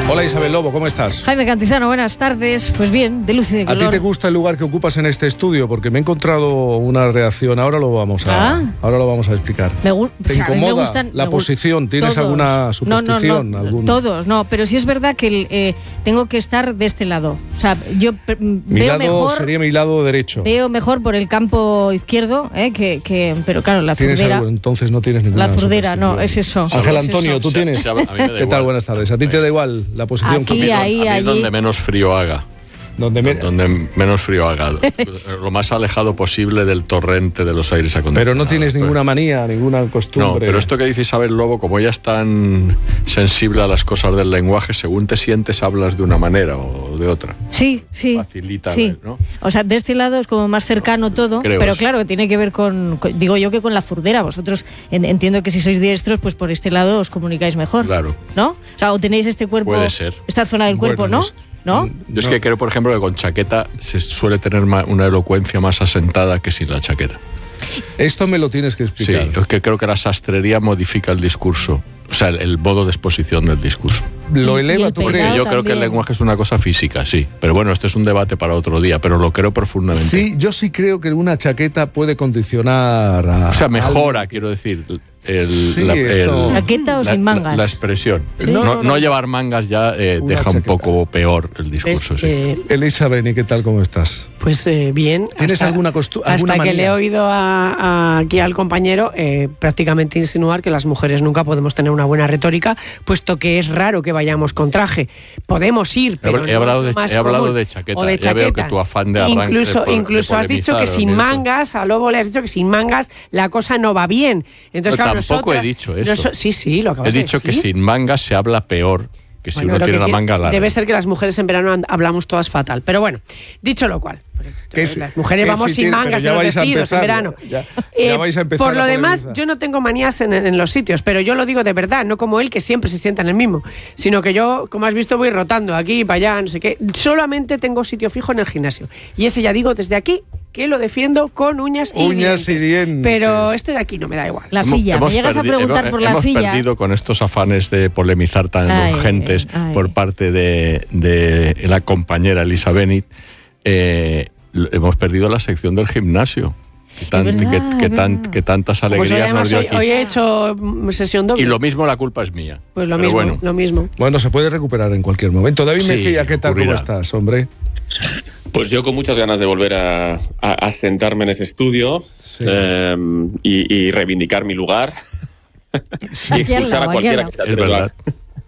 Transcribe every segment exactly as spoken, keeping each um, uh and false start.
Hola Isabel Lobo, ¿cómo estás? Jaime Cantizano, buenas tardes. Pues bien, de luz y de color. ¿A ti te gusta el lugar que ocupas en este estudio? Porque me he encontrado una reacción, ahora lo vamos a, ah. ahora lo vamos a explicar. Me gu- ¿Te o sea, a mí me incomoda gustan, la me posición? ¿Tienes todos. alguna superstición? No, no, no, algún... todos, no, pero sí es verdad que el, eh, tengo que estar de este lado. O sea, yo pe- Mi veo lado mejor, sería mi lado derecho. veo mejor por el campo izquierdo, eh, que, que, pero claro, la ¿Tienes furdera. algo? Entonces no tienes ninguna La furdera, no, es superstición. eso. Ángel es Antonio, eso. ¿tú tienes? Sí, a mí me da ¿Qué tal? igual. Buenas tardes. ¿A ti te da igual la posición? Aquí, que- ahí, a mí allí. donde menos frío haga. Donde me- Donde menos frío haga. Lo más alejado posible del torrente de los aires acondicionados. Pero no tienes ninguna manía, ninguna costumbre. No, pero esto que dice Isabel Lobo, como ella es tan sensible a las cosas del lenguaje, según te sientes hablas de una manera o de otra. Sí, sí. Facilita, sí. ¿no? O sea, de este lado es como más cercano todo, Creo pero eso. claro, que tiene que ver con, con- digo yo que con la furdera. Vosotros en- entiendo que si sois diestros, pues por este lado os comunicáis mejor. Claro. ¿No? O sea, o tenéis este cuerpo, Puede ser. esta zona del cuerpo, Bueno, ¿no? no sé. ¿No? Yo es No. que creo, por ejemplo, que con chaqueta se suele tener ma- una elocuencia más asentada que sin la chaqueta. Esto me lo tienes que Sí, explicar. es que creo que la sastrería modifica el discurso, o sea, el, el modo de exposición del discurso. ¿Lo Y- y eleva, el tú peinado crees? Yo creo que el también. lenguaje es una cosa física, sí. Pero bueno, este es un debate para otro día, pero lo creo profundamente. Sí, yo sí creo que una chaqueta puede condicionar a... O sea, mejora, alguien. quiero decir, el, Sí, la, esto- ¿Chaqueta o la- sin la- mangas? La, expresión. Sí. No, No, no, no, no. llevar mangas ya eh, Una deja un chaqueta. poco peor el Es, discurso, sí. eh, Elisa Beni, ¿qué tal? ¿Cómo estás? pues eh, bien. ¿Tienes hasta- alguna costu- alguna Hasta que manía? le he oído a- a- aquí al compañero eh, prácticamente insinuar que las mujeres nunca podemos tener una buena retórica, puesto que es raro que vayamos con traje. Podemos ir, pero He no hablado es lo de- más he hablado común. de chaqueta. O de Ya veo que chaqueta. tu afán de arranque, Incluso, de po- de incluso has dicho que polemizar, sin ¿no? mangas, a Lobo le has dicho que sin mangas la cosa no va bien. Entonces, No, claro, tampoco he nosotras- dicho eso. noso- sí, sí, lo He acabas de dicho que decir. sin mangas se habla peor que si Bueno, uno lo tiene que la quiere- manga larga. Debe ser que las mujeres en verano and- hablamos todas fatal. Pero bueno, dicho lo cual, Que sí, las mujeres que vamos sí sin tiene- mangas pero ya en los vais a vestidos en empezar, verano. ya- ya Eh, vais a empezar por lo a demás, polemizar. yo no tengo manías en, en los sitios, pero yo lo digo de verdad, no como él que siempre se sienta en el mismo, sino que yo, como has visto, voy rotando aquí y para allá, no sé qué. Solamente tengo sitio fijo en el gimnasio. Y ese ya digo desde aquí que lo defiendo con uñas y Uñas y dientes. Pero este de aquí no me da igual. La Hemos- silla. hemos Me llegas a perdi- preguntar hemos- por la hemos silla. perdido con estos afanes de polemizar tan Ay, urgentes ay. por parte de, de la compañera Elisa Beni. Eh, l- hemos perdido la sección del gimnasio. Que, tan- verdad, que- que es tan- verdad. que tantas Pues hoy, alegrías nos además, dio hoy, aquí. hoy he hecho mm, sesión doble. Y lo mismo, la culpa es mía. Pues lo Pero mismo, bueno. lo mismo. Bueno, se puede recuperar en cualquier momento. David Sí, Mejía, ¿qué tal? ¿Cómo ocurrirá. estás, hombre? Pues yo con muchas ganas de volver a, a- a sentarme en ese estudio Sí. eh, y, y reivindicar mi lugar y Aquí al expulsar lado, a aquí cualquiera al que se Es atreva verdad.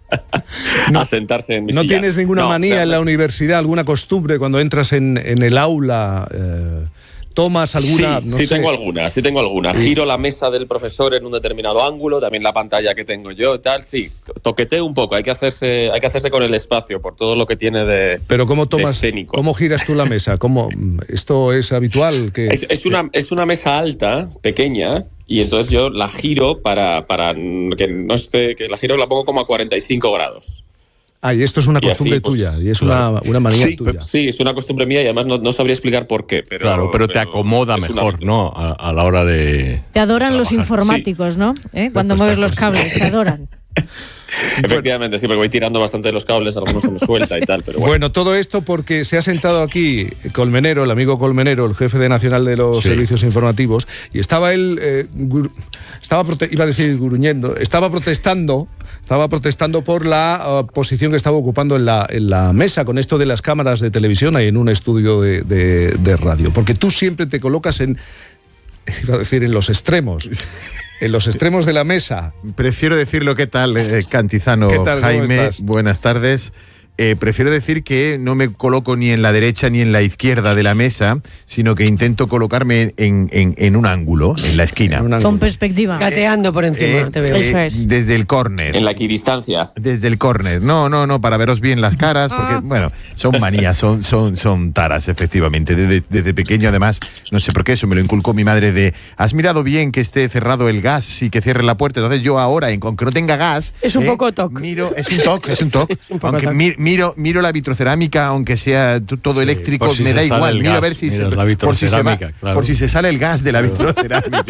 a sentarse en mi ¿No silla. tienes ninguna No, manía en la realmente. universidad, alguna costumbre cuando entras en, en el aula? Eh, ¿Tomas alguna? Sí, no sí sé. tengo alguna, sí tengo alguna. Giro la mesa del profesor en un determinado ángulo, también la pantalla que tengo yo, tal, sí. Toqueteo un poco, hay que hacerse, hay que hacerse con el espacio por todo lo que tiene de. Pero ¿cómo tomas? escénico. ¿Cómo giras tú la mesa? ¿Cómo, ¿Esto es habitual? Que, Es, es una, es una mesa alta, pequeña, y entonces yo la giro para, para que no esté, que la giro la pongo como a cuarenta y cinco grados. Ah, y esto es una Y así, costumbre pues, tuya, y es claro. una, una manía Sí, tuya. sí, es una costumbre mía y además no, no sabría explicar por qué. Pero, Claro, pero te acomoda es una- mejor, ¿no? A, a la hora de. Te adoran los trabajar. informáticos, ¿no? ¿Eh? Cuando Pues mueves estas los cosas. cables, te adoran. Efectivamente, sí, porque voy tirando bastante de los cables, algunos se me suelta y tal, pero bueno. Bueno, todo esto porque se ha sentado aquí Colmenero, el amigo Colmenero, el jefe de Nacional de los Sí. Servicios Informativos, y estaba él, eh, gur- estaba prote- iba a decir gruñendo, estaba protestando, estaba protestando por la uh, posición que estaba ocupando en la, en la mesa con esto de las cámaras de televisión ahí en un estudio de, de- de radio, porque tú siempre te colocas en, iba a decir, en los extremos. En los extremos de la mesa. Prefiero decirlo, ¿qué tal, eh, Cantizano? ¿Qué tal? ¿Cómo Jaime, estás? buenas tardes. Eh, prefiero decir que no me coloco ni en la derecha ni en la izquierda de la mesa, sino que intento colocarme en, en, en un ángulo, en la esquina. En un ángulo. Con perspectiva. Gateando por encima, Eh, te veo. eh, Eso es. Desde el córner. En la equidistancia. Desde el córner. No, no, no, para veros bien las caras, porque, bueno, son manías, son, son, son taras, efectivamente. Desde, desde pequeño, además, no sé por qué, eso me lo inculcó mi madre de, has mirado bien que esté cerrado el gas y que cierre la puerta. Entonces yo ahora, en- aunque no tenga gas... Es un poco toc. Miro, es un toc, es un toc. un poco aunque toc. mi- miro, miro la vitrocerámica, aunque sea t- todo Sí, eléctrico, por si me se da sale igual. el Miro a gas, ver si se, miras la por si se va- vitrocerámica, claro. por si se sale el gas de la vitrocerámica.